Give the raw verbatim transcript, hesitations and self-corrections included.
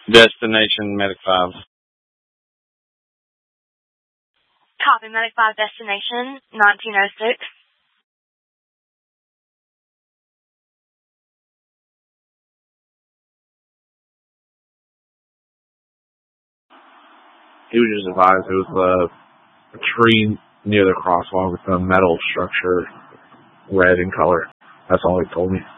Destination Medic five. Copy, Medic five, destination, nineteen oh six. He was just advised it was a, a tree near the crosswalk with a metal structure, red in color. That's all he told me.